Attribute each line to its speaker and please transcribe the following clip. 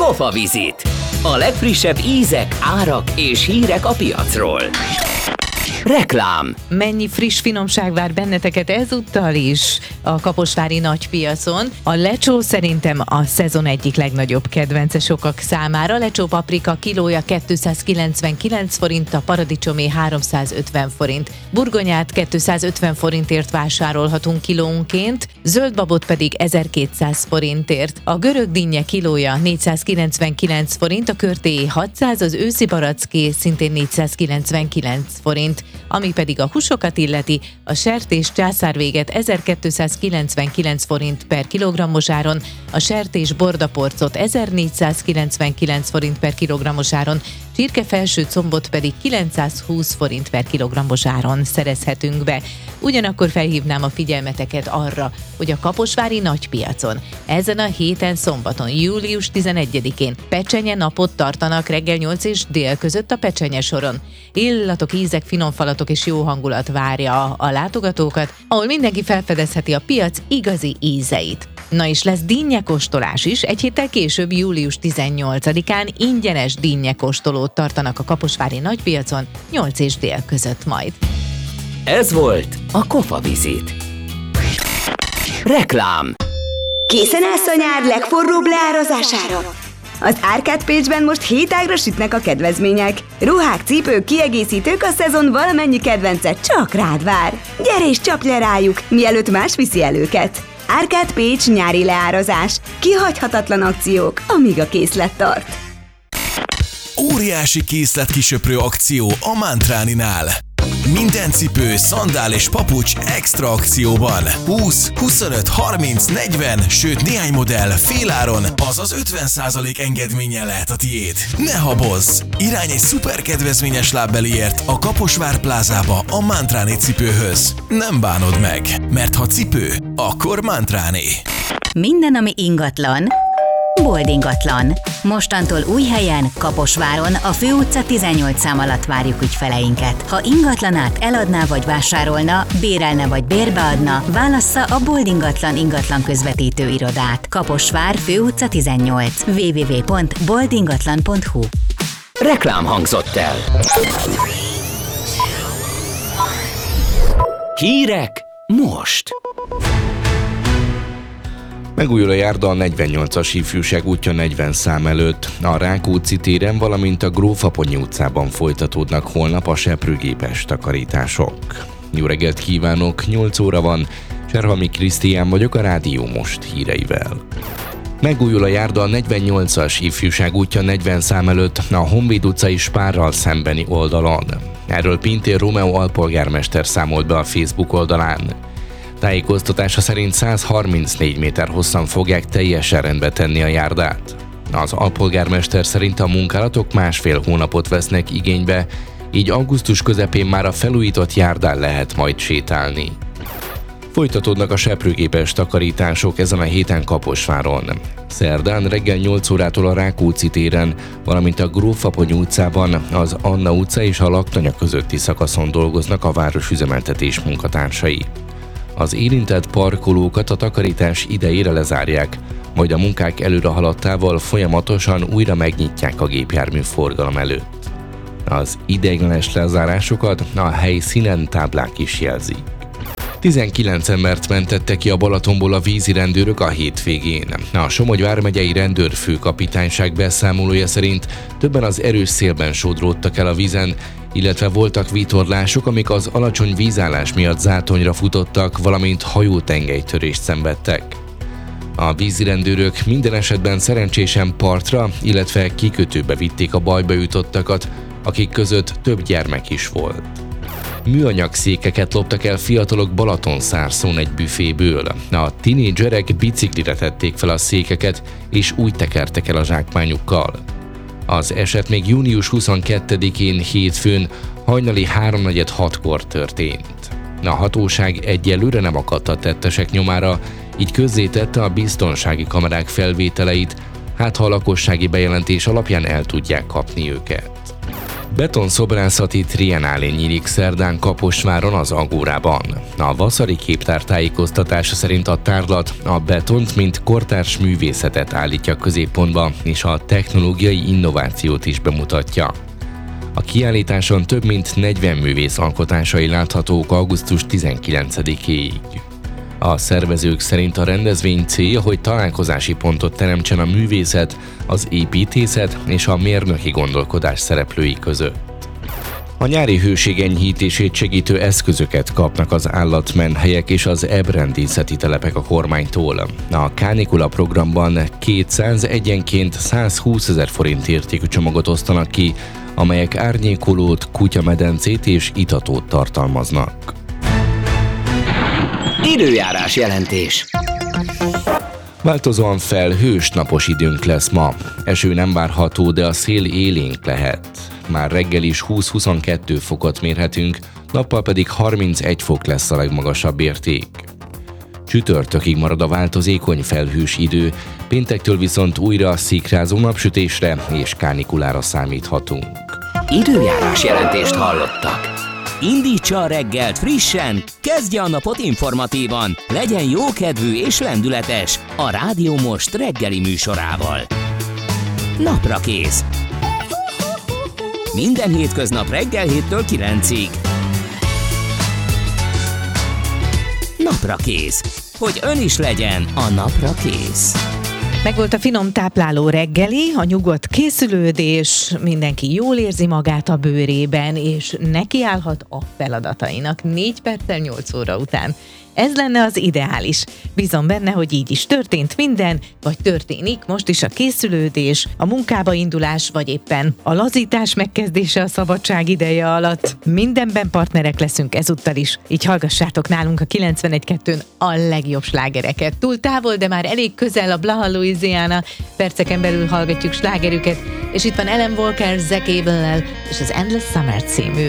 Speaker 1: Kofavizit. A legfrissebb ízek, árak és hírek a piacról. Reklám.
Speaker 2: Mennyi friss finomság vár benneteket ezúttal is a kaposvári nagypiacon. A lecsó szerintem a szezon egyik legnagyobb kedvence sokak számára. Lecsó paprika kilója 299 forint, a paradicsomé 350 forint. Burgonyát 250 forintért vásárolhatunk kilónként, zöldbabot pedig 1200 forintért. A görög dinnye kilója 499 forint, a körtéjé 600, az őszi baracké szintén 499 forint. Ami pedig a húsokat illeti, a sertés császárvéget 1299 forint per kilogrammos áron, a sertés bordaporcot 1499 forint per kilogrammos áron, csirke felső combot pedig 920 forint per kilogrammos áron szerezhetünk be. Ugyanakkor felhívnám a figyelmeteket arra, hogy a kaposvári nagypiacon ezen a héten szombaton, július 11-én pecsenye napot tartanak reggel 8 és dél között a pecsenye soron. Illatok, ízek, finomfalatok és jó hangulat várja a látogatókat, ahol mindenki felfedezheti a piac igazi ízeit. Na és lesz dinnyekóstolás is, egy héttel később, július 18-án ingyenes dinnyekóstolót tartanak a kaposvári nagypiacon 8 és dél között majd.
Speaker 1: Ez volt a Kofavizit. Reklám.
Speaker 3: Készen állsz a nyár legforróbb leárazására? Az Arcade Page-ben most 7 ágra sütnek a kedvezmények. Ruhák, cipők, kiegészítők, a szezon valamennyi kedvence csak rád vár. Gyere és csapj le rájuk, mielőtt más viszi el őket. Arcade Page nyári leárazás. Kihagyhatatlan akciók, amíg a készlet tart.
Speaker 4: Óriási készletkisöprő akció a Mantráninál. Minden cipő, szandál és papucs extra akcióban. 20, 25, 30, 40, sőt néhány modell féláron, azaz 50% engedménnyel lehet a tiéd. Ne habozz! Irány egy szuper kedvezményes lábbeliért a Kaposvár plázába a Mantráni cipőhöz. Nem bánod meg, mert ha cipő, akkor Mantráni.
Speaker 5: Minden, ami ingatlan, Boldingatlan. Mostantól új helyen, Kaposváron, a Főutca 18 szám alatt várjuk ügyfeleinket. Ha ingatlanát eladná vagy vásárolna, bérelne vagy bérbeadna, válassza a Boldingatlan ingatlan közvetítő irodát. Kaposvár, Főutca 18. www.boldingatlan.hu.
Speaker 1: Reklám hangzott el. Hírek most.
Speaker 6: Megújul a járda a 48-as ifjúság útja 40 szám előtt. A Rákóczi téren, valamint a Gróf-Aponyi utcában folytatódnak holnap a seprőgépes takarítások. Jó reggelt kívánok, 8 óra van, Cserhalmi Krisztián vagyok a Rádió Most híreivel. Megújul a járda a 48-as ifjúság útja 40 szám előtt a Honvéd utcai Spárral szembeni oldalon. Erről Pintér Rómeó alpolgármester számolt be a Facebook oldalán. Tájékoztatása szerint 134 méter hosszan fogják teljesen rendbe tenni a járdát. Az alpolgármester szerint a munkálatok másfél hónapot vesznek igénybe, így augusztus közepén már a felújított járdán lehet majd sétálni. Folytatódnak a seprőgépes takarítások ezen a héten Kaposváron. Szerdán reggel 8 órától a Rákóczi téren, valamint a Gróf-Aponyi utcában, az Anna utca és a Laktanya közötti szakaszon dolgoznak a városüzemeltetés munkatársai. Az érintett parkolókat a takarítás idejére lezárják, majd a munkák előre haladtával folyamatosan újra megnyitják a gépjármű forgalom előtt. Az ideiglenes lezárásokat a helyszínen táblák is jelzik. 19 embert mentettek ki a Balatonból a vízirendőrök a hétvégén. A Somogy vármegyei rendőrfőkapitányság beszámolója szerint többen az erős szélben sodródtak el a vízen, illetve voltak vitorlások, amik az alacsony vízállás miatt zátonyra futottak, valamint hajótengelytörést szenvedtek. A vízirendőrök minden esetben szerencsésen partra, illetve kikötőbe vitték a bajba jutottakat, akik között több gyermek is volt. Műanyag székeket loptak el fiatalok Balatonszárszón egy büféből. A tinédzserek biciklire tették fel a székeket, és úgy tekertek el a zsákmányukkal. Az eset még június 22-én hétfőn hajnali 3:46-kor történt. A hatóság egyelőre nem akadt a tettesek nyomára, így közzétette a biztonsági kamerák felvételeit, hát ha a lakossági bejelentés alapján el tudják kapni őket. Betonszobrásati triennálé nyílik szerdán Kaposváron az Agórában. A Vaszari Képtár tájékoztatása szerint a tárlat a betont, mint kortárs művészetet állítja középpontba, és a technológiai innovációt is bemutatja. A kiállításon több mint 40 művész alkotásai láthatók augusztus 19-éig. A szervezők szerint a rendezvény célja, hogy találkozási pontot teremtsen a művészet, az építészet és a mérnöki gondolkodás szereplői között. A nyári hőség enyhítését segítő eszközöket kapnak az állatmenhelyek és az ebrendészeti telepek a kormánytól. A Kánikula programban 200 egyenként 120 000 forint értékű csomagot osztanak ki, amelyek árnyékolót, kutyamedencét és itatót tartalmaznak.
Speaker 1: Időjárás jelentés.
Speaker 6: Változóan felhős, napos időnk lesz ma. Eső nem várható, de a szél élénk lehet. Már reggel is 20-22 fokot mérhetünk, nappal pedig 31 fok lesz a legmagasabb érték. Csütörtökig marad a változékony felhős idő, péntektől viszont újra szikrázó napsütésre és kánikulára számíthatunk.
Speaker 1: Időjárás jelentést hallottak. Indítsa a reggelt frissen, kezdje a napot informatívan, legyen jókedvű és lendületes a Rádió Most reggeli műsorával. Naprakész. Minden hétköznap reggel 7-től 9-ig. Naprakész. Hogy ön is legyen a napra kész.
Speaker 2: Megvolt a finom tápláló reggeli, a nyugodt készülődés, mindenki jól érzi magát a bőrében, és nekiállhat a feladatainak 4 perccel 8 óra után. Ez lenne az ideális. Bízom benne, hogy így is történt minden, vagy történik most is a készülődés, a munkába indulás, vagy éppen a lazítás megkezdése a szabadság ideje alatt. Mindenben partnerek leszünk ezúttal is, így hallgassátok nálunk a 91.2-n a legjobb slágereket. Túl távol, de már elég közel a Blaha Louisiana, perceken belül hallgatjuk slágerüket, és itt van Ellen Walker, Zach Abel-lel, és az Endless Summer című